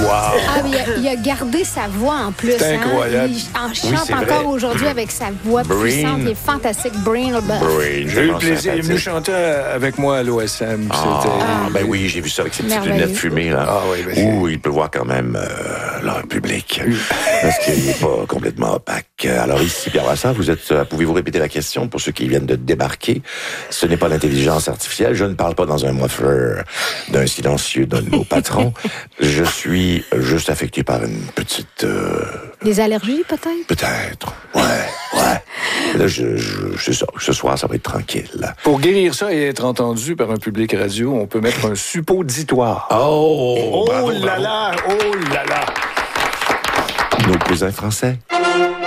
Ah, mais il a gardé sa voix en plus. C'est incroyable. Il en chante c'est encore vrai. aujourd'hui avec sa voix puissante. Il est fantastique. Breen LeBeouf. J'ai eu le plaisir. Il est venu chanter avec moi à l'OSM. Ben oui, j'ai vu ça avec ses petites Merveilleux. lunettes fumées, là. Ah oui, ben Où il peut voir quand même leur public. Parce qu'il n'est pas complètement opaque. Alors ici, Pierre Brassard, pouvez-vous répéter la question pour ceux qui viennent de débarquer? Ce n'est pas l'intelligence artificielle. Je ne parle pas dans un muffler d'un silencieux d'un de nos patrons. Je suis juste affecté par une petite... Des allergies, peut-être? Peut-être. Ouais. Là, c'est ça. Ce soir, ça va être tranquille. Pour guérir ça et être entendu par un public radio, on peut mettre un suppositoire. Oh! Oh là là! Oh là là! Nos cousins français.